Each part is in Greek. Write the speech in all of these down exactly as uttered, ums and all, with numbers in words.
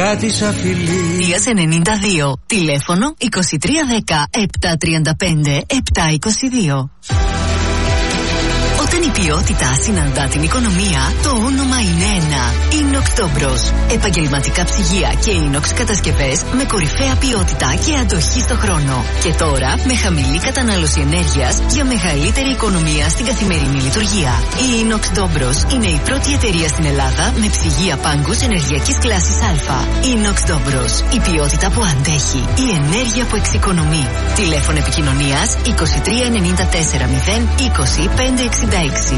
κάτι σαν φιλί. Δίας ενενήντα δύο. Τηλέφωνο είκοσι τρία δέκα επτακόσια τριάντα πέντε επτακόσια είκοσι δύο. Όταν η ποιότητα συναντά την οικονομία, το όνομα είναι ένα. Inox-Dobros. Επαγγελματικά ψυγεία και inox κατασκευές με κορυφαία ποιότητα και αντοχή στο χρόνο. Και τώρα με χαμηλή κατανάλωση ενέργειας για μεγαλύτερη οικονομία στην καθημερινή λειτουργία. Η Inox-Dobros είναι η πρώτη εταιρεία στην Ελλάδα με ψυγεία πάγκους ενεργειακής κλάσης Α. Inox-Dobros. Η ποιότητα που αντέχει. Η ενέργεια που εξοικονομεί. Τηλέφωνο επικοινωνίας είκοσι τρία ενενήντα τέσσερα μηδέν είκοσι πέντε εξήντα έξι.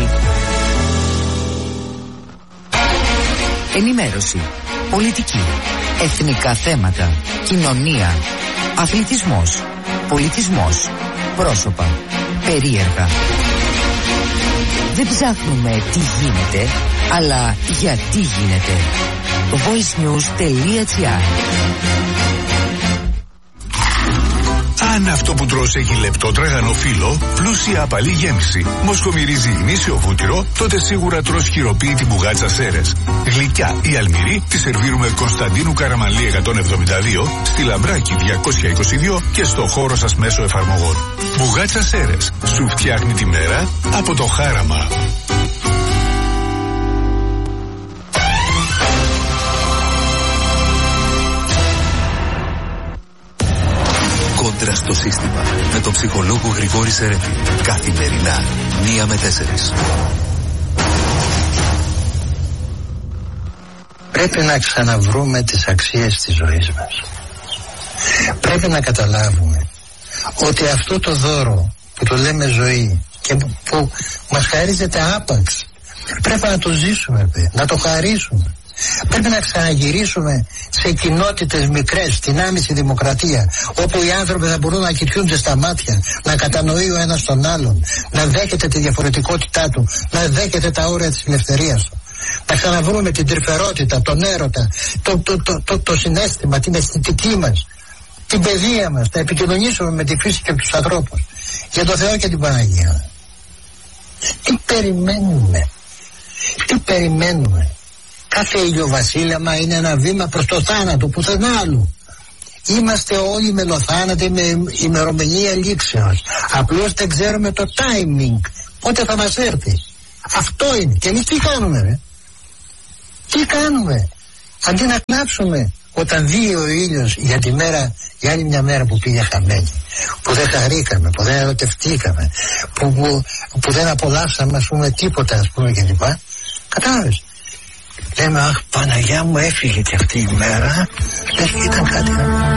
Ενημέρωση, πολιτική, εθνικά θέματα, κοινωνία, αθλητισμός, πολιτισμός, πρόσωπα, περίεργα. Δεν ψάχνουμε τι γίνεται, αλλά γιατί γίνεται. voicenews.gr. Αν αυτό που τρως έχει λεπτό τραγανοφύλλο, πλούσια απαλή γέμιση, μοσχομυρίζει γνήσιο βούτυρο, τότε σίγουρα τρως χειροποίητη μπουγάτσα Σέρες. Γλυκιά ή αλμυρή τη σερβίρουμε Κωνσταντίνου Καραμανλή εκατόν εβδομήντα δύο, στη Λαμπράκη διακόσια είκοσι δύο και στο χώρο σας μέσω εφαρμογών. Μπουγάτσα Σέρες. Σου φτιάχνει τη μέρα από το χάραμα. Κόντρα στο σύστημα με τον ψυχολόγο Γρηγόρη Σερέφη. Καθημερινά, μία με τέσσερις. Πρέπει να ξαναβρούμε τις αξίες της ζωής μας. Πρέπει να καταλάβουμε ότι αυτό το δώρο που το λέμε ζωή και που, που μας χαρίζεται άπαξ, πρέπει να το ζήσουμε, να το χαρίσουμε. Πρέπει να ξαναγυρίσουμε σε κοινότητες μικρές, στην άμεση δημοκρατία, όπου οι άνθρωποι θα μπορούν να κοιτούνται στα μάτια, να κατανοεί ο ένας τον άλλον, να δέχεται τη διαφορετικότητά του, να δέχεται τα όρια της ελευθερίας του. Να ξαναβρούμε την τρυφερότητα, τον έρωτα, το, το, το, το, το συναίσθημα, την αισθητική μας, την παιδεία μας, να επικοινωνήσουμε με τη φύση και τους ανθρώπους. Για το Θεό και την Παναγία. Τι περιμένουμε, τι περιμένουμε. Κάθε ηλιοβασίλεμα είναι ένα βήμα προς το θάνατο, πουθενά άλλου. Είμαστε όλοι μελοθάνατοι με ημερομηνία λήξεως. Απλώς δεν ξέρουμε το timing, πότε θα μας έρθει. Αυτό είναι. Και εμείς τι κάνουμε, ρε? Τι κάνουμε? Αντί να κλάψουμε όταν δει ο ήλιος για τη μέρα, για άλλη μια μέρα που πήγε χαμένη, που δεν χαρήκαμε, που δεν ερωτευτήκαμε, που, που, που δεν απολαύσαμε, ας πούμε, τίποτα, ας πούμε, κλπ. Κατάλαβες? Λέμε, αχ, Παναγιά μου, έφυγε και αυτή η μέρα. Λες και ήταν κάτι.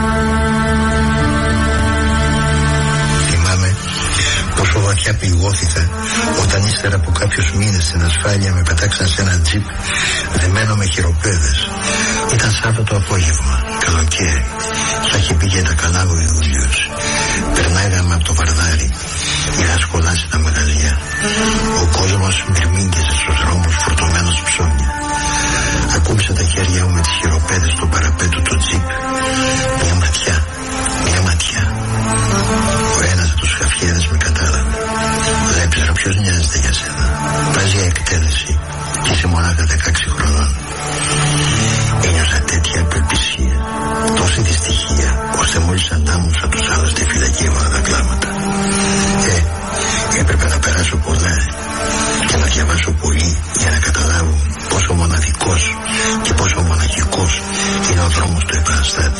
Θυμάμαι πόσο βαθιά πληγώθηκα όταν ύστερα από κάποιους μήνες στην ασφάλεια με πετάξαν σε ένα τζιπ δεμένο με χειροπέδες. Ήταν Σάββατο απόγευμα, καλοκαίρι. Θα είχε πει και τα καλά ο Ιούλιος. Περνάγαμε από το Βαρδάρι. Είχα σκολάσει τα μαγαζιά. Ο κόσμος μυρμήγκιζε στους δρόμους φορτωμένος ψώνια. Ακούμπησα τα χέρια μου με τις χειροπέδες στο παραπέτου του τζιπ. Μια ματιά, μια ματιά. Ο ένας από τους χαφιέδες με κατάλαβε. Δεν ξέρω ποιος νοιάζεται για σένα. Πας για εκτέλεση και είσαι μονάχα δεκαέξι χρονών. Ένιωσα τέτοια απελπισία, τόση δυστυχία, ώστε μόλις αντάμωσα τους άλλους στη φυλακή έβαλα τα κλάματα. Ε, έπρεπε να περάσω πολλά και να διαβάσω πολύ για να καταλάβω πόσο μοναδικός και πόσο μοναχικός είναι ο δρόμος του επαναστάτη.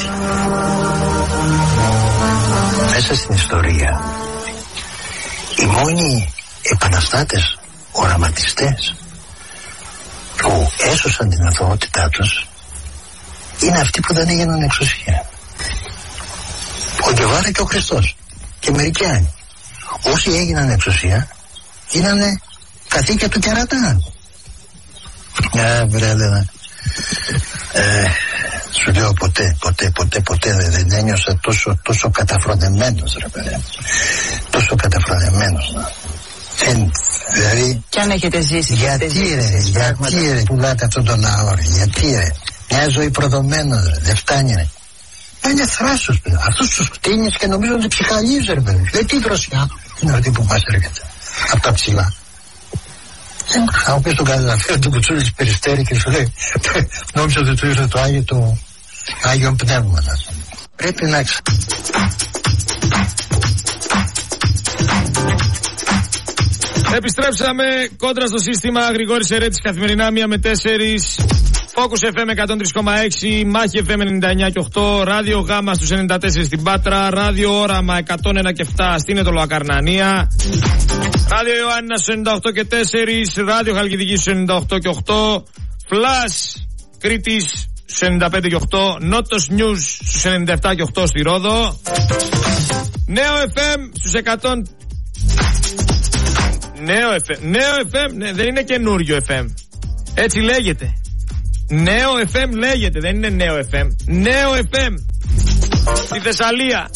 Μέσα στην ιστορία οι μόνοι επαναστάτες, οραματιστές που έσωσαν την αθωότητά τους είναι αυτοί που δεν έγιναν εξουσία. Ο Γκεβάρα και ο Χριστός και μερικοί άλλοι. Όσοι έγιναν εξουσία γίνανε καθήκια του κερατά. Α, βρέλενα. Ε, σου λέω ποτέ, ποτέ, ποτέ, ποτέ δεν ένιωσα τόσο, τόσο καταφρονεμένος, ρε παιδί. Τόσο καταφρονεμένος. Δεν, δηλαδή, κι αν έχετε ζήσει, γιατί ρε, ζήσει, γιατί ρε πουλάτε αυτόν τον λαό, ρε, γιατί ρε, μια ζωή προδομένος, ρε, δεν φτάνει, ρε. Είναι θράσος, παιδί. Αυτούς τους κτίνεις και νομίζω ότι ψυχαλίζει, ρε, παιδί. Δεν τι δροσιά είναι αυτή που μας έρχεται από τα ψηλά. Δεν θα πει στον καταγραφείο του Κουτσούλη της Περιστέρη και σου λέει, νόμιζα ότι του ήρθε το Άγιο το, Άγιον Πνεύματος. Πρέπει να ξα... Επιστρέψαμε κόντρα στο σύστημα. Γρηγόρης Ερέτης, καθημερινά μία με τέσσερις. Focus εφ εμ εκατόν τρία κόμμα έξι, Μάχη εφ εμ ενενήντα εννιά και οκτώ, Ράδιο Γάμα στους ενενήντα τέσσερα στην Πάτρα, Ράδιο Όραμα εκατόν ένα και επτά στην Ετωλοακαρνανία, Ράδιο Ιωάννινα στους ενενήντα οκτώ και τέσσερα, Ράδιο Χαλκιδική στους ενενήντα οκτώ και οκτώ, Flash Κρήτης στους ενενήντα πέντε και οκτώ, Νότος News στους ενενήντα επτά και οκτώ στη Ρόδο, Νέο εφ εμ στους εκατό. Νέο εφ εμ, Νέο εφ εμ, ναι, δεν είναι καινούριο εφ εμ. Έτσι λέγεται. Νέο εφ εμ λέγεται, δεν είναι Νέο εφ εμ. Νέο εφ εμ στη Θεσσαλία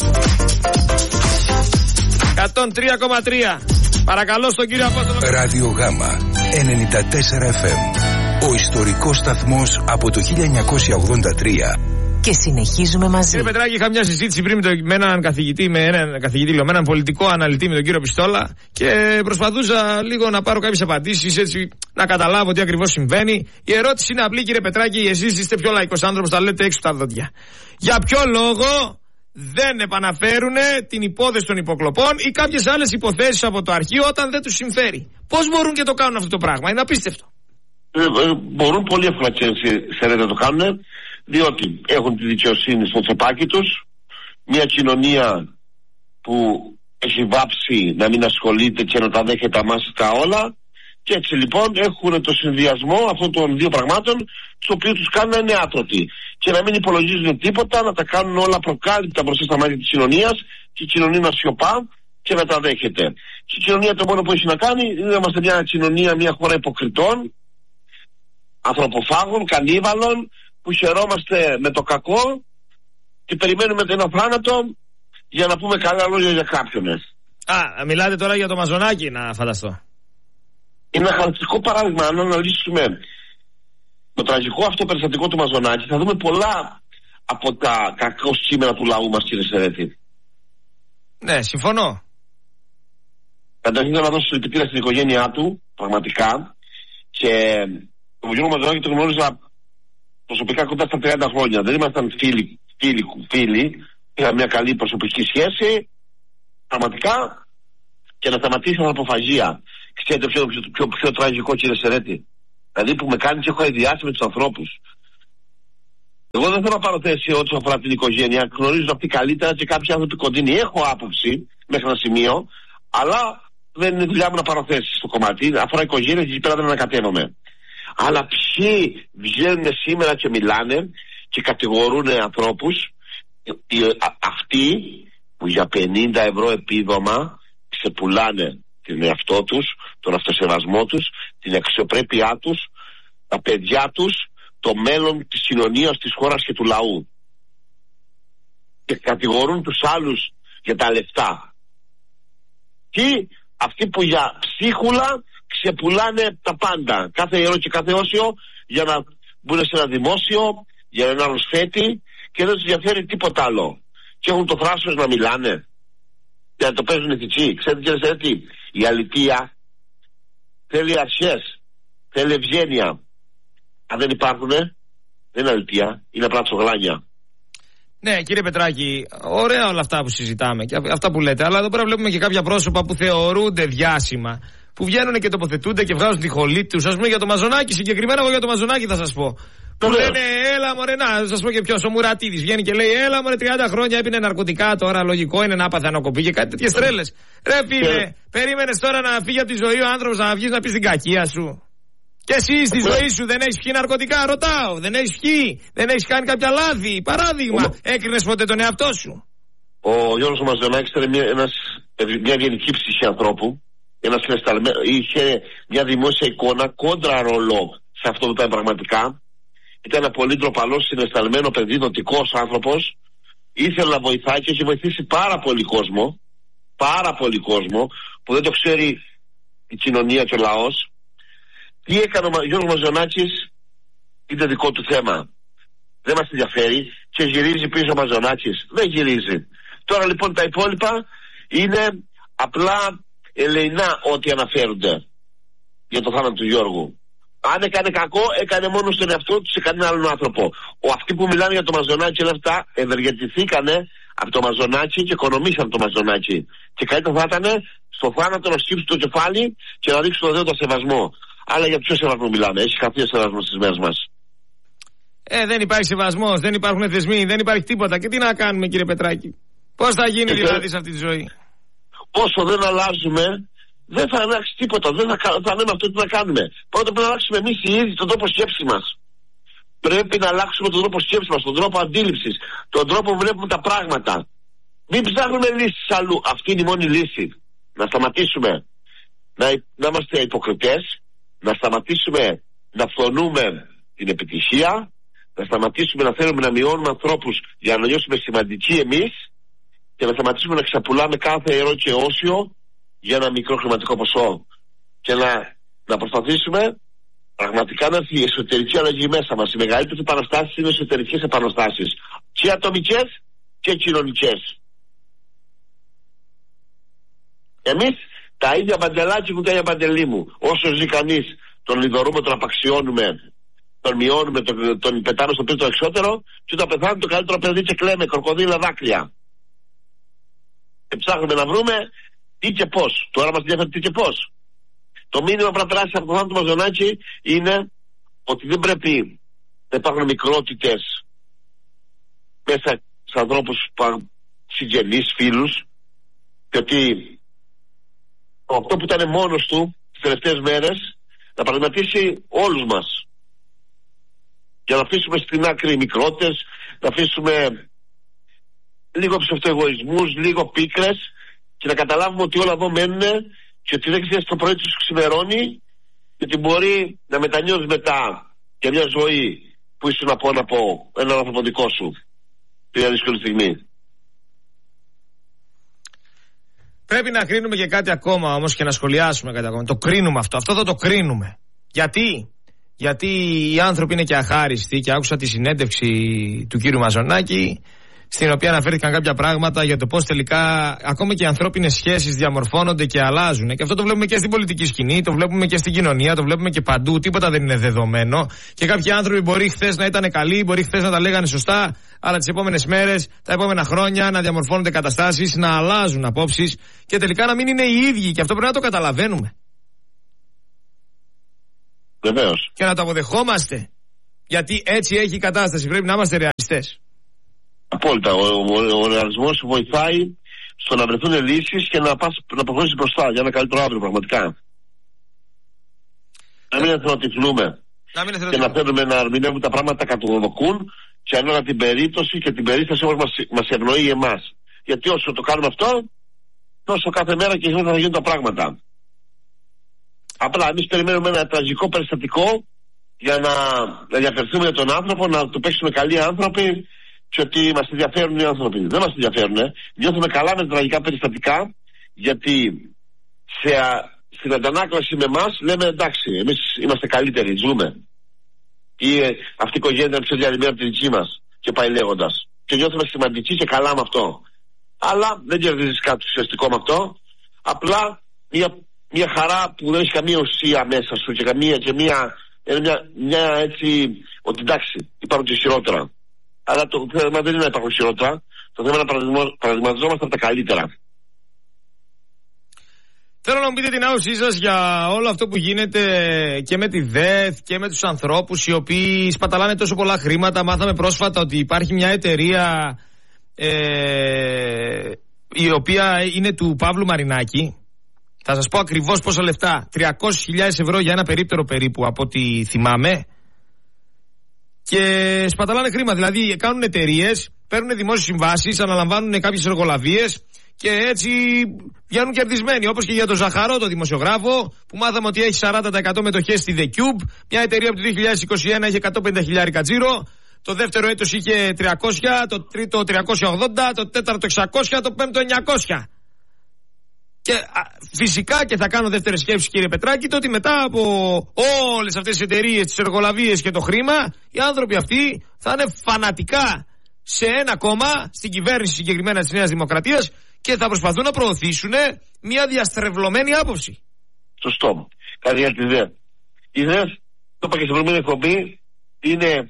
εκατόν τρία κόμμα τρία. Παρακαλώ στον κύριο Απόστολο. Ράδιο Γάμα ενενήντα τέσσερα εφ εμ. Ο ιστορικός σταθμός από το χίλια εννιακόσια ογδόντα τρία. Και συνεχίζουμε μαζί. Κύριε Πετράκη, είχα μια συζήτηση πριν με, το, με έναν καθηγητή, με έναν καθηγητή, με έναν πολιτικό αναλυτή, με τον κύριο Πιστόλα, και προσπαθούσα λίγο να πάρω κάποιες απαντήσεις, έτσι να καταλάβω τι ακριβώς συμβαίνει. Η ερώτηση είναι απλή, κύριε Πετράκη, εσείς είστε πιο λαϊκός άνθρωπος, τα λέτε έξω τα δόντια. Για ποιο λόγο δεν επαναφέρουν την υπόθεση των υποκλοπών ή κάποιες άλλες υποθέσεις από το αρχείο όταν δεν τους συμφέρει? Πώς μπορούν και το κάνουν αυτό το πράγμα? Είναι απίστευτο. Ε, ε, μπορούν πολύ εύκολα και σε να το κάνουν, διότι έχουν τη δικαιοσύνη στο τσεπάκι τους, μια κοινωνία που έχει βάψει να μην ασχολείται και να τα δέχεται αμάσιστα όλα, και έτσι λοιπόν έχουν το συνδυασμό αυτών των δύο πραγμάτων, στο οποίο τους κάνουν να είναι άτρωτοι και να μην υπολογίζουν τίποτα, να τα κάνουν όλα προκάλυπτα μπροστά στα μάτια της κοινωνίας, και η κοινωνία να σιωπά και να τα δέχεται. Και η κοινωνία το μόνο που έχει να κάνει είναι να είμαστε μια κοινωνία, μια χώρα υποκριτών, ανθρωποφάγων, κανίβαλων, που χαιρόμαστε με το κακό και περιμένουμε ένα θάνατο για να πούμε καλά λόγια για κάποιον. Α, μιλάτε τώρα για το Μαζονάκι, να φανταστώ. Είναι ένα χαρακτηριστικό παράδειγμα. Αν αναλύσουμε το τραγικό αυτό περιστατικό του Μαζονάκι, θα δούμε πολλά από τα κακό σήμερα του λαού μας, κύριε Σερέτη. Ναι, συμφωνώ. Καταρχήν να δώσω συλληπιτήρια στην οικογένειά του, πραγματικά, και τον κύριο Μαζονάκι τον γνώριζα προσωπικά κοντά στα τριάντα χρόνια. Δεν ήμασταν φίλοι, φίλοι, φίλοι. Είχα μια καλή προσωπική σχέση, πραγματικά, και να σταματήσει η ανθρωποφαγία. Ξέρετε ποιο είναι το πιο, πιο, πιο τραγικό, κύριε Σερέτη? Δηλαδή που με κάνει και έχω αειδιάσει με τους ανθρώπους. Εγώ δεν θέλω να πάρω θέση ό,τι αφορά την οικογένεια. Γνωρίζω αυτή καλύτερα και κάποιοι άνθρωποι κοντινοί. Έχω άποψη μέχρι ένα σημείο, αλλά δεν είναι δουλειά μου να πάρω θέση στο κομμάτι. Αφορά οικογένεια και εκεί πέρα δεν ανακατεύομαι. Αλλά ποιοι βγαίνουν σήμερα και μιλάνε και κατηγορούν ανθρώπους, αυτοί που για πενήντα ευρώ επίδομα ξεπουλάνε την εαυτό τους, τον αυτοσεβασμό τους, την αξιοπρέπειά τους, τα παιδιά τους, το μέλλον της κοινωνίας, της χώρας και του λαού, και κατηγορούν τους άλλους για τα λεφτά. Και αυτοί που για ψίχουλα ξεπουλάνε τα πάντα, κάθε ιερό και κάθε όσιο, για να μπουν σε ένα δημόσιο, για ένα αρρωσθέτη, και δεν τους ενδιαφέρει τίποτα άλλο. Και έχουν το θράσος να μιλάνε, για να το παίζουν ηθιτσί. Ξέρετε, κύριε Σερέτη, η αλητεία θέλει αρχές, θέλει ευγένεια. Αν δεν υπάρχουνε, δεν είναι αλητεία, είναι απλά τσογλάνια. Ναι, κύριε Πετράκη, ωραία όλα αυτά που συζητάμε και αυτά που λέτε, αλλά εδώ πέρα βλέπουμε και κάποια πρόσωπα που θεωρούνται διάσημα, που βγαίνουν και τοποθετούνται και βγάζουν τη χολή τους. Ας πούμε για το Μαζονάκι, συγκεκριμένα εγώ για το Μαζονάκι θα σας πω. Που λένε, έλα μωρέ, να σας πω και ποιος, ο Μουρατίδης βγαίνει και λέει, έλα μωρέ, τριάντα χρόνια έπινε ναρκωτικά, τώρα λογικό είναι να πάθει ανακοπή και κάτι τέτοιες τρέλες. Ρε φίλε, yeah. περίμενες τώρα να φύγει από τη ζωή ο άνθρωπος, να βγεις να πεις την κακία σου? Και εσύ στη ζωή σου δεν έχεις πιει ναρκωτικά, ρωτάω? Δεν έχεις πιει, δεν έχεις κάνει κάποια λάθη? Παράδειγμα, ο... έκρινες ποτέ τον εαυτό σου? Ο Γιώργος Μαζονάκης ήταν μια, ένας, μια γενική ψυχή ανθρώπου. Ένας είχε μια δημόσια εικόνα κόντρα ρολό σε αυτό που ήταν πραγματικά. Ήταν ένα πολύ ντροπαλός, συναισθαλμένο παιδί, δοτικός άνθρωπος. Ήθελε να βοηθάει και έχει βοηθήσει πάρα πολύ κόσμο. Πάρα πολύ κόσμο που δεν το ξέρει η κοινωνία και ο λαός. Τι έκανε ο Γιώργος Μαζονάκης είναι δικό του θέμα. Δεν μας ενδιαφέρει. Και γυρίζει πίσω ο Μαζονάκης? Δεν γυρίζει. Τώρα λοιπόν τα υπόλοιπα είναι απλά ελεεινά ό,τι αναφέρονται για το θάνατο του Γιώργου. Αν έκανε κακό, έκανε μόνο στον εαυτό του, σε κανέναν άλλον άνθρωπο. Ο, αυτοί που μιλάνε για το Μαζονάκι όλα αυτά ευεργετηθήκανε από το Μαζονάκι και οικονομήσαν το Μαζονάκι. Και καλύτερα θα ήταν στο θάνατο να σκύψουν το κεφάλι και να δείξουν το δέοντα σεβασμό. Αλλά για ποιο σεβασμό μιλάμε? Έχει χαθεί ο σεβασμό στι μέρες μας. Ε, δεν υπάρχει σεβασμός, δεν υπάρχουν θεσμοί, δεν υπάρχει τίποτα. Και τι να κάνουμε, κύριε Πετράκη? Πώς θα γίνει και δηλαδή σε αυτή τη ζωή? Όσο δεν αλλάζουμε, δεν θα αλλάξει τίποτα. Δεν θα, θα λέμε αυτό τι να κάνουμε. Πρώτα πρέπει να αλλάξουμε εμείς οι ίδιοι τον τρόπο σκέψη μας. Πρέπει να αλλάξουμε τον τρόπο σκέψη μας, τον τρόπο αντίληψης, τον τρόπο που βλέπουμε τα πράγματα. Μην ψάχνουμε λύσεις αλλού. Αυτή είναι η μόνη λύση. Να σταματήσουμε να, να είμαστε υποκριτές, να σταματήσουμε να φθονούμε την επιτυχία, να σταματήσουμε να θέλουμε να μειώνουμε ανθρώπους για να νιώσουμε σημαντικοί εμείς και να σταματήσουμε να ξαπουλάμε κάθε ευρώ και όσιο για ένα μικρό χρηματικό ποσό και να, να προσπαθήσουμε πραγματικά να έρθει η εσωτερική αλλαγή μέσα μας. Οι μεγαλύτερες επαναστάσεις είναι εσωτερικές επαναστάσεις, και ατομικές και κοινωνικές. Εμείς τα ίδια μπαντελάκι μου, τα ίδια μπαντελή μου. Όσο ζει κανείς τον λιδωρούμε, τον απαξιώνουμε, τον μειώνουμε, τον, τον πετάμε στο πίσω εξώτερο, και όταν πεθάνει το καλύτερο παιδί και κλαίμε κροκοδίλα δάκρυα. Και ψάχνουμε να βρούμε τι και πώς. Τώρα μας ενδιαφέρει τι και πώς. Το μήνυμα που θα περάσει από το θάνατο του Μαζονάκη είναι ότι δεν πρέπει να υπάρχουν μικρότητες μέσα στους ανθρώπους, συγγενείς, φίλους, και ότι αυτό που ήταν μόνος του τις τελευταίες μέρες να πραγματίσει όλους μας. Για να αφήσουμε στην άκρη μικρότητες, να αφήσουμε λίγο ψευτοεγωισμούς, λίγο πίκρες και να καταλάβουμε ότι όλα εδώ μένουν και ότι δεν ξέρεις το πρωί τους ξημερώνει και ότι μπορεί να μετανιώσεις μετά για μια ζωή που ήσουν από, από έναν άνθρωπο δικό σου την δύσκολη στιγμή. Πρέπει να κρίνουμε και κάτι ακόμα όμως και να σχολιάσουμε κάτι ακόμα. Το κρίνουμε αυτό. Αυτό θα το κρίνουμε. Γιατί? Γιατί οι άνθρωποι είναι και αχάριστοι και άκουσα τη συνέντευξη του κύριου Μαζονάκη, στην οποία αναφέρθηκαν κάποια πράγματα για το πώς τελικά ακόμα και οι ανθρώπινες σχέσεις διαμορφώνονται και αλλάζουν. Και αυτό το βλέπουμε και στην πολιτική σκηνή, το βλέπουμε και στην κοινωνία, το βλέπουμε και παντού. Τίποτα δεν είναι δεδομένο. Και κάποιοι άνθρωποι μπορεί χθες να ήταν καλοί, μπορεί χθες να τα λέγανε σωστά, αλλά τις επόμενες μέρες, τα επόμενα χρόνια να διαμορφώνονται καταστάσεις, να αλλάζουν απόψεις και τελικά να μην είναι οι ίδιοι. Και αυτό πρέπει να το καταλαβαίνουμε. Βεβαίως. Και να το αποδεχόμαστε. Γιατί έτσι έχει η κατάσταση. Πρέπει να είμαστε ρεαλιστές. Απόλυτα. Ο, ο, ο ρεαλισμός βοηθάει στο να βρεθούν λύσεις και να, πας, να προχωρήσεις μπροστά για ένα καλύτερο αύριο, πραγματικά. Να μην εθελοτυφλούμε. Και να θέλουμε να ερμηνεύουμε τα πράγματα κατοδοκούν και ανάλογα την περίπτωση και την περίσταση όπως μας, μας ευνοεί εμάς. Γιατί όσο το κάνουμε αυτό, τόσο κάθε μέρα και θα γίνουν τα πράγματα. Απλά εμείς περιμένουμε ένα τραγικό περιστατικό για να, να διαφερθούμε για τον άνθρωπο, να του παίξουμε καλοί άνθρωποι και ότι μας ενδιαφέρουν οι άνθρωποι. Δεν μας ενδιαφέρουν. Ε. Νιώθουμε καλά με τραγικά περιστατικά, γιατί σε, στην αντανάκλαση με εμάς λέμε εντάξει, εμείς είμαστε καλύτεροι, ζούμε. Ή ε, αυτή η οικογένεια είναι πιο διαδημένη από τη δική μας και πάει λέγοντας. Και νιώθουμε σημαντικοί και καλά με αυτό. Αλλά δεν κερδίζεις κάτι ουσιαστικό με αυτό. Απλά μια, μια χαρά που δεν έχει καμία ουσία μέσα σου και καμία και μια, μια, μια έτσι, ότι εντάξει, υπάρχουν και χειρότερα. Αλλά το θέμα δεν είναι να υπάρχουν χειρότερα. Το θέμα είναι να παραδειγματιζόμαστε από τα καλύτερα. Θέλω να μου πείτε την άποψή σας για όλο αυτό που γίνεται και με τη ΔΕΘ και με τους ανθρώπους οι οποίοι σπαταλάνε τόσο πολλά χρήματα. Μάθαμε πρόσφατα ότι υπάρχει μια εταιρεία ε, η οποία είναι του Παύλου Μαρινάκη. Θα σας πω ακριβώς πόσα λεφτά. τριακόσιες χιλιάδες ευρώ για ένα περίπτερο περίπου από ό,τι θυμάμαι. Και σπαταλάνε χρήμα. Δηλαδή κάνουν εταιρείες, παίρνουν δημόσιες συμβάσεις, αναλαμβάνουν κάποιες εργολαβίες και έτσι βγαίνουν κερδισμένοι. Όπως και για τον Ζαχαρό, τον δημοσιογράφο, που μάθαμε ότι έχει σαράντα τοις εκατό μετοχές στη The Cube. Μια εταιρεία από το δύο χιλιάδες είκοσι ένα είχε εκατόν πενήντα χιλιάδες τζίρο. Το δεύτερο έτος είχε τριακόσια, το τρίτο τριακόσια ογδόντα, το τέταρτο εξακόσια, το πέμπτο εννιακόσια. Και α, φυσικά και θα κάνω δεύτερη σκέψη, κύριε Πετράκη, το ότι μετά από όλες αυτές τις εταιρείες, τις εργολαβίες και το χρήμα, οι άνθρωποι αυτοί θα είναι φανατικά σε ένα κόμμα, στην κυβέρνηση συγκεκριμένα της Νέας Δημοκρατίας, και θα προσπαθούν να προωθήσουν μια διαστρεβλωμένη άποψη. Σωστό. Κάτι για τη ΔΕΘ. Η ΔΕΘ το είπα και στην προηγούμενη εκπομπή, είναι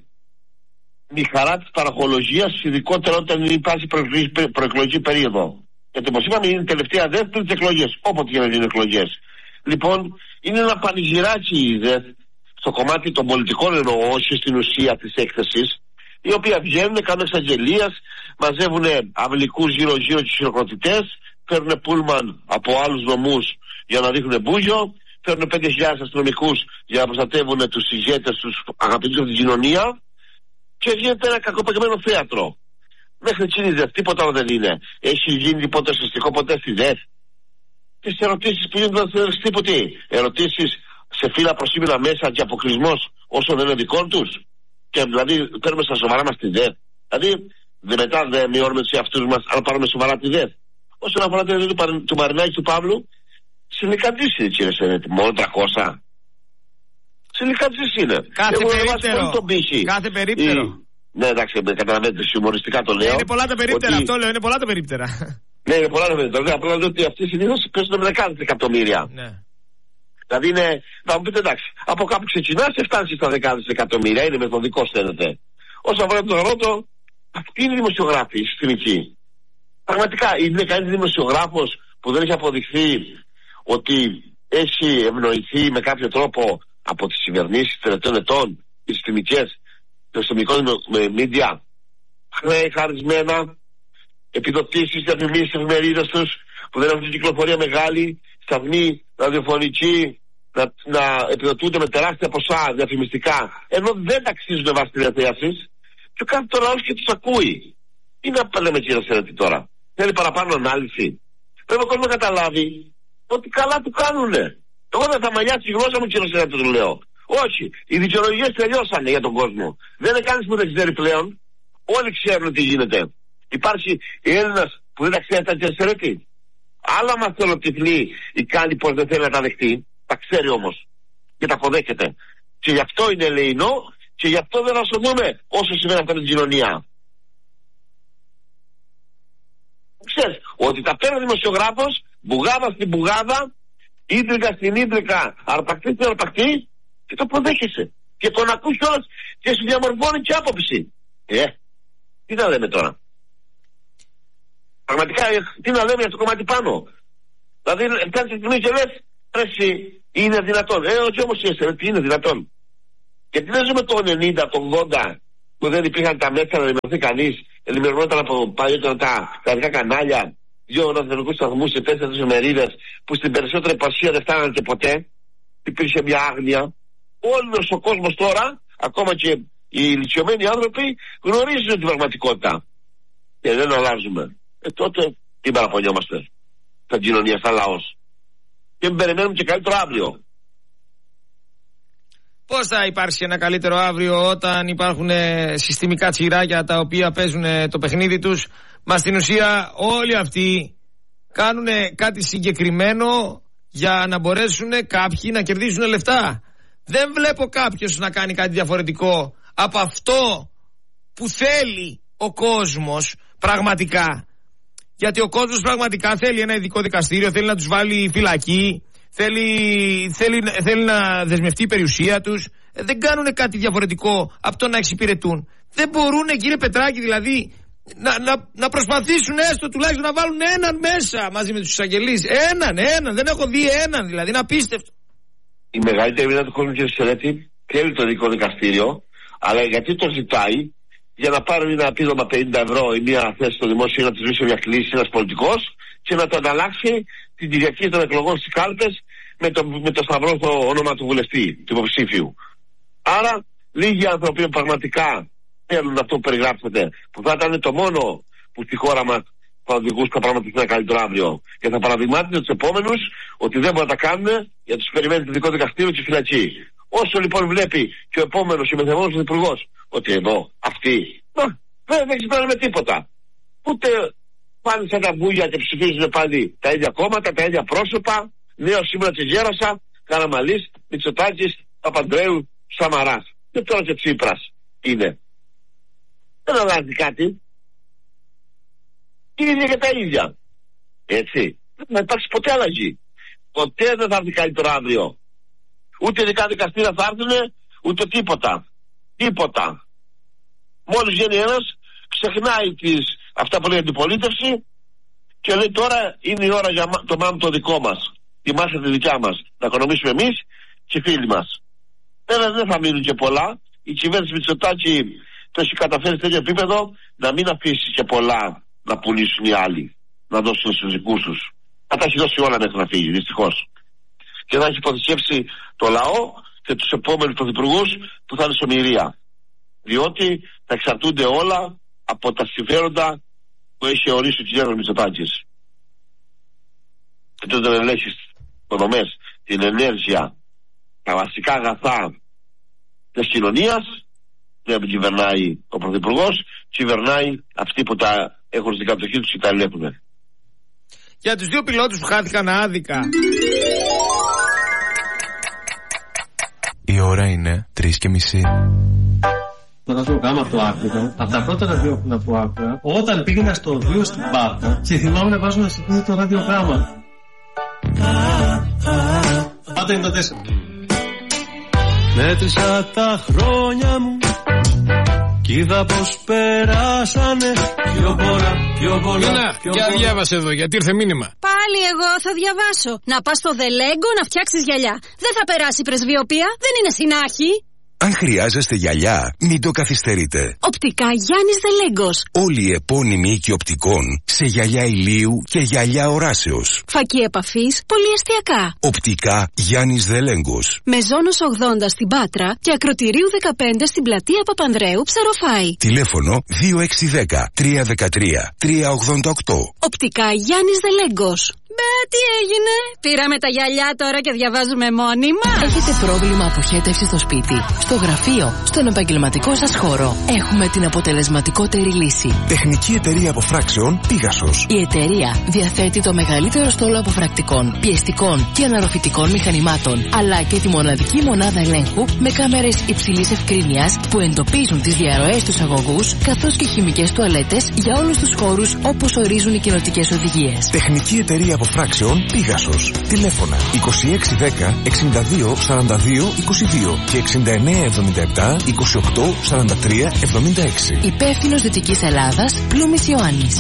η χαρά της παραχολογίας, ειδικότερα όταν υπάρχει προεκλογική περίοδο. Γιατί όπως είπαμε είναι η τελευταία ΔΕΘ πριν τις εκλογές, όποτε και να γίνουν εκλογές. Λοιπόν, είναι ένα πανηγυράκι η ΔΕΘ στο κομμάτι των πολιτικών, εννοώ, όχι στην ουσία της έκθεσης, οι οποίοι βγαίνουν, κάνουν εξαγγελίες, μαζεύουν αυλικούς γύρω-γύρω τους χειροκροτητές, φέρνουν πούλμαν από άλλους νομούς για να δείχνουν μπούγιο, φέρνουν πέντε χιλιάδες αστυνομικούς για να προστατεύουν τους ηγέτες, τους αγαπητούς από την κοινωνία, και γίνεται ένα κακοπαγμένο θέατρο. Μέχρι εκείνη η ΔΕΘ τίποτα δεν είναι. Έχει γίνει λοιπόν το συστικό ποτέ στη ΔΕΘ? Τις ερωτήσεις που γίνονται δεν τίποτε. Ερωτήσεις σε φύλλα προσήμενα μέσα και αποκλεισμός όσο δεν είναι δικών τους. Και δηλαδή παίρνουμε στα σοβαρά μας τη ΔΕΘ. Δηλαδή δε μετά δεν μειώνουμε τους εαυτούς μας αν πάρουμε σοβαρά τη ΔΕΘ. Όσον αφορά τη ΔΕΘ του, του Μαρινάκη του Παύλου, συνδικατής είναι, κύριε Σενέτη, μόνο τριακόσια. Συνδικατής είναι. Κάθε Εγώ περίπτερο. Κάθε περίπτερο. Η... Ναι, εντάξει, καταλαβαίνετε, humοριστικά το λέω. Είναι πολλά τα περίπτερα, ότι... αυτό λέω, είναι πολλά τα περίπτερα. Ναι, είναι πολλά τα περίπτερα. Ναι, απλά λέω ότι αυτοί συνήθως παίζουν με δεκάδες εκατομμύρια. Ναι. Δηλαδή είναι, θα μου πείτε εντάξει, από κάπου ξεκινάς και φτάνεις στα δεκάδες εκατομμύρια, είναι μεθοδικό φαίνεται. Όσον αφορά τον Ρώτο, αυτή είναι η δημοσιογράφη, η συστημική. Πραγματικά είναι κανείς δημοσιογράφος που δεν έχει αποδειχθεί ότι έχει ευνοηθεί με κάποιο τρόπο από τις κυβερνήσεις τελευταίων ετών, τις συστημικές, των συστημικών μίντια, χαρισμένα, επιδοτήσεις, διαφημίσεις στις εφημερίδες τους που δεν έχουν κυκλοφορία μεγάλη, σταθμοί ραδιοφωνικοί να, να επιδοτούνται με τεράστια ποσά διαφημιστικά, ενώ δεν αξίζουν βάσει τηλεθέασης, και ο κάθε τώρα όλος και τους ακούει. Τι να λέμε, κύριε Σερέτη, τώρα? Θέλει παραπάνω ανάλυση? Πρέπει ο κόσμος να καταλάβει ότι καλά του κάνουνε. Εγώ δεν θα μαλλιάσει η γλώσσα μου, κύριε Σερέτη, το λέω. Όχι, οι δικαιολογίες τελειώσανε για τον κόσμο. Δεν είναι κανείς που δεν ξέρει πλέον. Όλοι ξέρουν τι γίνεται. Υπάρχει Έλληνας που δεν τα ξέρει τα, κύριε Σερέτη? Άλλα μας θελοτυφλεί ή κάνει πως δεν θέλει να τα δεχτεί. Τα ξέρει όμως και τα αποδέχεται. Και γι' αυτό είναι ελεεινό και γι' αυτό δεν ασχολούμαι όσο σημαίνει αυτό με την κοινωνία. Ξέρεις ότι τα παίρνει ο δημοσιογράφος, μπουγάδα στην μπουγάδα, ίντρικα στην ίντρικα, αρπακτή στην αρπακτή, και το αποδέχεσαι. Και τον ακούς κιόλας και σου διαμορφώνει και άποψη. Ε, τι να λέμε τώρα? Πραγματικά, τι να λέμε για το κομμάτι πάνω? Δηλαδή, φτάνει τη στιγμή και λες, εσύ, είναι δυνατόν? Ε, όχι όμως είσαι, τι είναι δυνατόν? Γιατί δεν ζούμε το ενενήντα, το ογδόντα, που δεν υπήρχαν τα μέσα να ενημερωθεί κανείς, ενημερωνόταν από παλιότερα τα κρατικά κανάλια, δύο ραδιοφωνικούς σταθμούς σε τέσσερις εφημερίδες, που στην περισσότερη επασία δεν φτάνανε και ποτέ. Υπήρχε μια άγνοια. Όλος ο κόσμος τώρα, ακόμα και οι ηλικιωμένοι άνθρωποι, γνωρίζουν την πραγματικότητα. Και δεν αλλάζουμε. Ε, τότε τι παραπονιόμαστε σαν κοινωνία, σαν λαός? Και μην περιμένουμε και καλύτερο αύριο. Πώς θα υπάρξει ένα καλύτερο αύριο όταν υπάρχουν συστημικά τσιράκια τα οποία παίζουν το παιχνίδι τους? Μα στην ουσία όλοι αυτοί κάνουν κάτι συγκεκριμένο για να μπορέσουν κάποιοι να κερδίσουν λεφτά. Δεν βλέπω κάποιος να κάνει κάτι διαφορετικό από αυτό που θέλει ο κόσμος πραγματικά. Γιατί ο κόσμος πραγματικά θέλει ένα ειδικό δικαστήριο, θέλει να τους βάλει φυλακή, θέλει, θέλει, θέλει να δεσμευτεί η περιουσία τους. Δεν κάνουν κάτι διαφορετικό από το να εξυπηρετούν. Δεν μπορούν, κύριε Πετράκη, δηλαδή να, να, να προσπαθήσουν έστω τουλάχιστον να βάλουν έναν μέσα μαζί με τους εισαγγελείς. Έναν, έναν, δεν έχω δει έναν, δηλαδή είναι απίστευτο. Η μεγαλύτερη μοίρα του κόσμου, κύριε Σερέτη, θέλει το ειδικό δικαστήριο, αλλά γιατί το ζητάει? Για να πάρουν ένα επίδομα πενήντα ευρώ ή μια θέση στο δημόσιο, να του βρει μια κλίση ένας πολιτικός και να το ανταλλάξει την Κυριακή των εκλογών στις κάλπες με το, με το σταυρό στο όνομα του βουλευτή, του υποψήφιου. Άρα, λίγοι άνθρωποι πραγματικά θέλουν αυτό που περιγράψετε, που θα ήταν το μόνο που στη χώρα μας θα οδηγούσε τα πράγματα σε ένα καλύτερο αύριο. Και θα παραδειγμάτιζε τους επόμενους ότι δεν μπορούν να τα κάνουν, γιατί τους περιμένει το ειδικό δικαστήριο και φυλακή. Όσο λοιπόν βλέπει και ο επόμενος και ο μεθεπόμενος υπουργός ότι εδώ αυτοί δεν, δεν ξυπνάνε τίποτα. Ούτε πάνε σαν τα μπούγια και ψηφίζουν πάλι τα ίδια κόμματα, τα ίδια πρόσωπα. Νέο σήμερα και Γέρασα, Καραμαλής, Μητσοτάκης, Παπανδρέου, Σαμαράς. Και τώρα και Τσίπρας είναι. Δεν αλλάζει κάτι. Είναι ίδια και τα ίδια. Έτσι. Δεν θα υπάρξει ποτέ αλλαγή. Ποτέ δεν θα έρθει καλύτερο αύριο. Ούτε ειδικά δικαστήρια θα έρθουν, ούτε τίποτα. Τίποτα. Μόλις βγαίνει ένας, ξεχνάει τις, αυτά που λέει αντιπολίτευση και λέει τώρα είναι η ώρα για το μάμ το δικό μας. Τη μάσα τη δικιά μας. Να οικονομήσουμε εμείς και οι φίλοι μας. Βέβαια δεν θα μείνουν και πολλά. Η κυβέρνηση Μητσοτάκη το έχει καταφέρει σε τέτοιο επίπεδο να μην αφήσει και πολλά να πουλήσουν οι άλλοι. Να δώσουν στους δικούς τους. Θα τα έχει δώσει όλα μέχρι να φύγει, δυστυχώς. Και θα έχει υποθηκεύσει το λαό και τους επόμενους πρωθυπουργούς που θα είναι στο μοιρία. Διότι θα εξαρτούνται όλα από τα συμφέροντα που έχει ορίσει ο κ. Μητσοτάκης. Και τότε δεν ελέγχει τις υποδομές, την ενέργεια, τα βασικά αγαθά της κοινωνίας, δεν κυβερνάει ο πρωθυπουργός, κυβερνάει αυτοί που τα έχουν στην κατοχή τους και τα ελέγχουν. Για τους δύο πιλότους που χάθηκαν άδικα. Η ώρα είναι τρεις και μισή. Το ραδιογράμμα το άκουγα. Από τα πρώτα ραδιόφωνα που άκουγα, όταν πήγαινα στο δύο στην Πάτρα και θυμάμαι να βάζω να σηκώνει το ραδιογράμμα. Πάντα είναι το τέσσερα. Μέτρησα τα χρόνια μου κι είδα πως περάσανε πιο πολλά, πιο πολλά. Να, για διάβασε εδώ, γιατί ήρθε μήνυμα. Πάλι εγώ θα διαβάσω. Να πας στο Δελέγκο να φτιάξεις γυαλιά. Δεν θα περάσει η πρεσβειοποία, δεν είναι στην άχη. Αν χρειάζεστε γυαλιά, μην το καθυστερείτε. Οπτικά Γιάννης Δελέγκος. Όλοι οι επώνυμοι οίκοι οπτικών σε γυαλιά ηλίου και γυαλιά οράσεως. Φακή επαφής, πολυεστιακά. Οπτικά Γιάννης Δελέγκος. Μεζόνος ογδόντα στην Πάτρα και Ακροτηρίου δεκαπέντε στην πλατεία Παπανδρέου, Ψαροφάη. Τηλέφωνο δύο έξι ένα μηδέν τρία ένα τρία τρία ογδόντα οκτώ. Οπτικά Γιάννης Δελέγκος. Μπε, τι έγινε? Πήραμε τα γυαλιά τώρα και διαβάζουμε μόνιμα. Έχετε πρόβλημα αποχέτευση στο σπίτι, στο γραφείο, στον επαγγελματικό σας χώρο? Έχουμε την αποτελεσματικότερη λύση. Τεχνική εταιρεία αποφράξεων Πίγασος. Η εταιρεία διαθέτει το μεγαλύτερο στόλο αποφρακτικών, πιεστικών και αναρροφητικών μηχανημάτων, αλλά και τη μοναδική μονάδα ελέγχου με κάμερες υψηλής ευκρίνειας που εντοπίζουν τις διαρροές στους αγωγούς, καθώς και χημικές τουαλέτες για όλους τους χώρους όπως ορίζουν οι κοινοτικές οδηγίες. Τεχνική εταιρεία αποφράξεων Πίγασος. Τηλέφωνα είκοσι έξι δέκα εξήντα δύο σαράντα δύο είκοσι δύο και εξήντα εννέα εβδομήντα επτά είκοσι οκτώ σαράντα τρία εβδομήντα έξι. Υπεύθυνος Δυτικής Ελλάδας, Πλούμης Ιωάννης.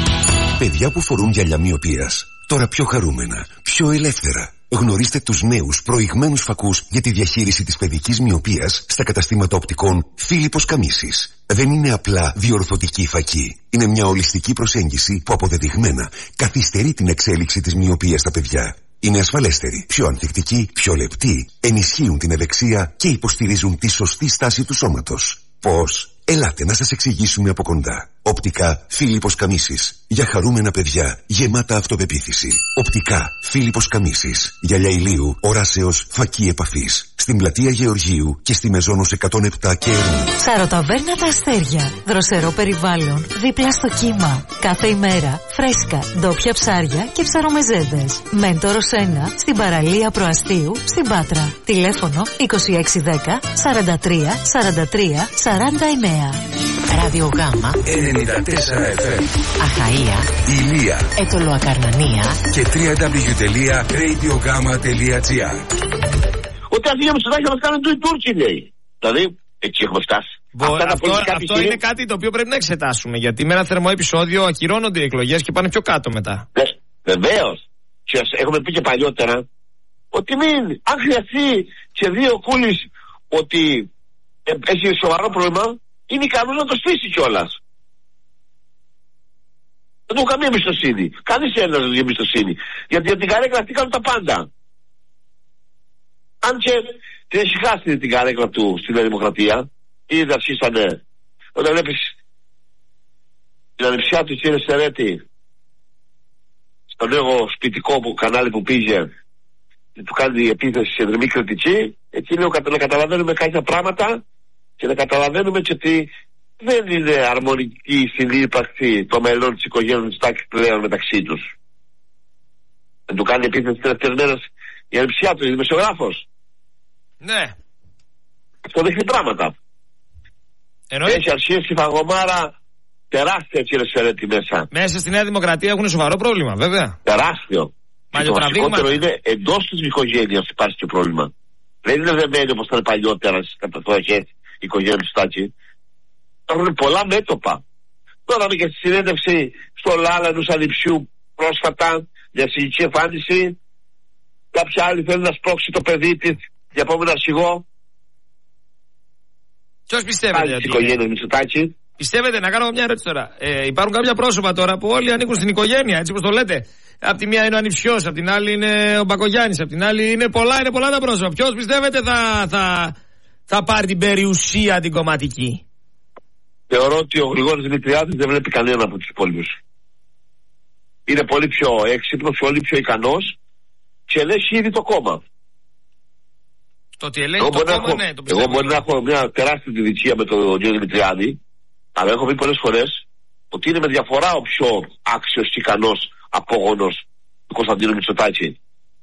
Παιδιά που φορούν γυαλιά μυοπίας, τώρα πιο χαρούμενα, πιο ελεύθερα. Γνωρίστε τους νέους προηγμένους φακούς για τη διαχείριση της παιδικής μυοπίας στα καταστήματα οπτικών Φίλιππος Καμίσης. Δεν είναι απλά διορθωτική φακή. Είναι μια ολιστική προσέγγιση που αποδεδειγμένα καθυστερεί την εξέλιξη της μυοπίας στα παιδιά. Είναι ασφαλέστερη, πιο ανθεκτική, πιο λεπτή, ενισχύουν την ευεξία και υποστηρίζουν τη σωστή στάση του σώματος. Πώς? Ελάτε να σας εξηγήσουμε από κοντά. Οπτικά Φίλιππος Καμίσης. Για χαρούμενα παιδιά, γεμάτα αυτοπεποίθηση. Οπτικά Φίλιππος Καμίσης. Γυαλιά ηλίου, οράσεως, φακή επαφής. Στην πλατεία Γεωργίου και στη Μεζόνος εκατόν επτά και Ερμού. Ψαροταβέρνα Τα Αστέρια. Δροσερό περιβάλλον, δίπλα στο κύμα. Κάθε ημέρα, φρέσκα, ντόπια ψάρια και ψαρομεζέδες. Μέντορος ένα, στην παραλία Προαστίου, στην Πάτρα. Τηλέφωνο είκοσι έξι δέκα σαράντα τρία σαράντα τρία σαράντα εννέα. Ραδιογάμα ενενήντα τέσσερα εφ εμ. Αχαΐα, Ηλία, Ετωλοακαρνανία και double-u double-u double-u τελεία radiogama τελεία gr. Ότι αυτοί για Μητσοτάκη θα μας κάνουν του οι Τούρκοι, λέει. Δηλαδή, εκεί έχουμε φτάσει. Μπο, αυτό αυτό είναι κάτι το οποίο πρέπει να εξετάσουμε. Γιατί με ένα θερμό επεισόδιο ακυρώνονται οι εκλογές και πάνε πιο κάτω μετά. Ναι, βεβαίως. Και έχουμε πει και παλιότερα ότι μην, αν χρειαστεί και δύο κούλεις ότι ε, έχει σοβαρό πρόβλημα, είναι ικανός να το στήσει κιόλας. Δεν του έχω καμία εμπιστοσύνη. Κανείς ένας δεν έχει εμπιστοσύνη. Γιατί για την καρέκλα αυτή κάνουν τα πάντα. Αν και την έχει χάσει την καρέκλα του στη Νέα Δημοκρατία, ήδη αρχίσανε. Όταν βλέπεις την ανεψιά του κύριε Σερέτη στο νέο σπιτικό που, κανάλι που πήγε, του κάνει επίθεση σε δρυμή κριτική, εκεί λέω να καταλαβαίνουμε κάποια πράγματα και να καταλαβαίνουμε και ότι δεν είναι αρμονική η συνύπαρξη των μελών της οικογένειας της τάξης πλέον μεταξύ τους. Δεν του κάνει επίθεση τις τελευταίες μέρες η ανεψιά του, η δημοσιογράφος. Ναι. Αυτό δείχνει πράγματα. Εννοεί... Έχει αρχίσει η φαγωμάρα τεράστια, κύριε Σερέτη, μέσα. Μέσα στη Νέα Δημοκρατία έχουν σοβαρό πρόβλημα, βέβαια. Τεράστιο. Μα και το βασικότερο είναι εντός της οικογένειας υπάρχει και πρόβλημα. Δεν είναι δεμένοι όπως ήταν παλιότερα στις καταστροφές η οικογένεια του Στάκη. Υπάρχουν πολλά μέτωπα. Τώρα και στη συνέντευξη στο Λάλα ενός ανιψιού πρόσφατα για συγκεκριτική εμφάνιση. Κάποιοι άλλοι θέλουν να σπρώξει το παιδί της για επόμενο αρχηγό. Ποιος πιστεύετε ότι οικογένεια Μητσοτάκη. Πιστεύετε, να κάνω μια ερώτηση τώρα. Ε, υπάρχουν κάποια πρόσωπα τώρα που όλοι ανήκουν στην οικογένεια, έτσι όπως το λέτε. Απ' τη μία είναι ο Ανιψιός, απ' την άλλη είναι ο Μπακογιάννης, απ' την άλλη είναι πολλά, είναι πολλά τα πρόσωπα. Ποιος πιστεύετε θα, θα, θα πάρει την περιουσία την κομματική? Θεωρώ ότι ο Γρηγόρης Δημητριάδης δεν βλέπει κανένα από τους υπόλοιπους. Είναι πολύ πιο έξυπνος, πολύ πιο ικανός και ελέγχει ήδη το κόμμα. Το ότι ελέγχει το κόμμα, έχω, ναι, το εγώ μπορεί να έχω μια τεράστια διδικία με τον κύριο Δημητριάδη, αλλά έχω πει πολλές φορές ότι είναι με διαφορά ο πιο άξιος και ικανός απόγονος του Κωνσταντίνου Μητσοτάκη.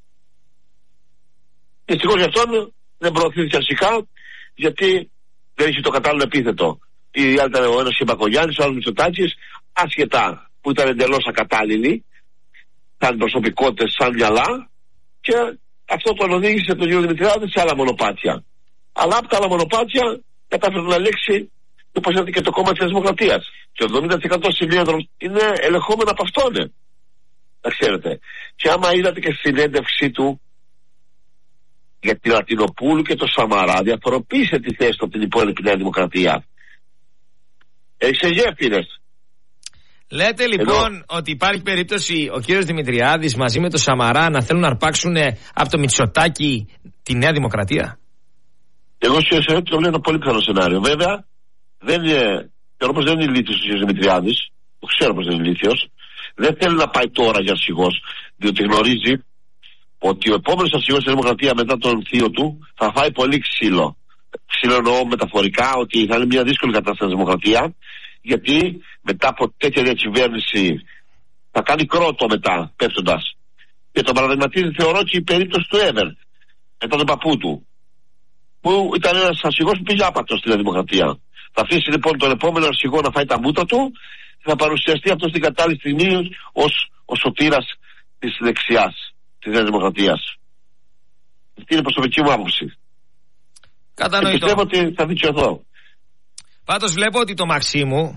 Δυστυχώς γι' αυτόν δεν προωθήθηκε αρχικά, γιατί δεν είχε το κατάλληλο επίθετο. Η άλλη ήταν ο ένας και Μπακογιάννης, ο άλλος Μητσοτάκης, άσχετα που ήταν εντελώς ακατάλληλοι, σαν προσωπικότητες, σαν μυαλά, και αυτό τον οδήγησε τον κύριο Δημητριάδη σε άλλα μονοπάτια. Αλλά από τα άλλα μονοπάτια κατάφερε να ελέγξει, όπως ήταν και το κόμμα της Δημοκρατίας. Και το εβδομήντα τοις εκατό συνέδρων είναι ελεγχόμενο από αυτόν. Να ξέρετε. Και άμα είδατε και στη συνέντευξή του για την Αρτινοπούλου και τον Σαμαρά, διαφοροποίησε τη θέση του από την υπόλοιπη Νέα Δημοκρατία. Έχεις γέφυρες. Λέτε λοιπόν Εδώ... ότι υπάρχει περίπτωση ο κύριος Δημητριάδης μαζί με τον Σαμαρά να θέλουν να αρπάξουν από το Μητσοτάκη τη Νέα Δημοκρατία? Εγώ σε το λέω ένα πολύ πιθανό σενάριο. Βέβαια, δεν είναι, ξέρω πως δεν είναι ηλίθιος ο κύριος Δημητριάδης, το ξέρω πως δεν είναι ηλίθιος, δεν θέλει να πάει τώρα για αρχηγός, διότι γνωρίζει ότι ο επόμενος αρχηγός της Δημοκρατία μετά τον θείο του θα φάει πολύ ξύλο. Ξύλο εννοώ μεταφορικά, ότι θα είναι μια δύσκολη κατάσταση στη Δημοκρατία, γιατί μετά από τέτοια διακυβέρνηση θα κάνει κρότο μετά, πέφτοντας. Και τον παραδειγματίζει, θεωρώ, και η περίπτωση του Εύερ, μετά τον παππού του, που ήταν ένας αρχηγός που πήγε άπατος στη Δημοκρατία. Θα αφήσει λοιπόν τον επόμενο αρχηγό να φάει τα μούτα του, θα παρουσιαστεί αυτό στην κατάλληλη στιγμή ως ο σωτήρας της δεξιάς, της Νέας Δημοκρατίας. Αυτή είναι η προσωπική μου άποψη. Κατανοητό. Και πιστεύω ότι θα δικαιωθώ. Πάντως βλέπω ότι το Μαξίμου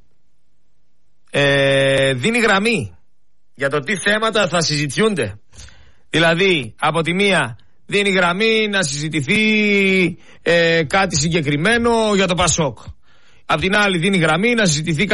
ε, δίνει γραμμή για το τι θέματα θα συζητιούνται. Δηλαδή, από τη μία δίνει γραμμή να συζητηθεί ε, κάτι συγκεκριμένο για το Πασόκ. Απ' την άλλη δίνει γραμμή να συζητηθεί